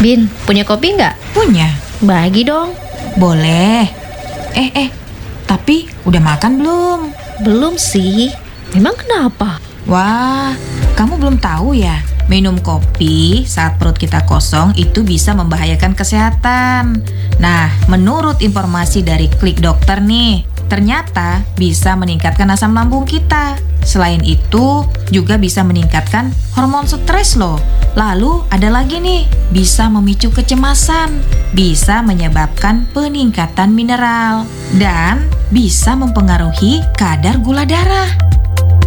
Bin, punya kopi nggak? Punya. Bagi dong. Boleh. Tapi udah makan belum? Belum sih. Memang kenapa? Wah, kamu belum tahu ya? Minum kopi saat perut kita kosong itu bisa membahayakan kesehatan. Nah, menurut informasi dari Klik Dokter nih, ternyata bisa meningkatkan asam lambung kita. Selain itu, juga bisa meningkatkan hormon stres loh. Lalu ada lagi nih, bisa memicu kecemasan, bisa menyebabkan peningkatan mineral, dan bisa mempengaruhi kadar gula darah.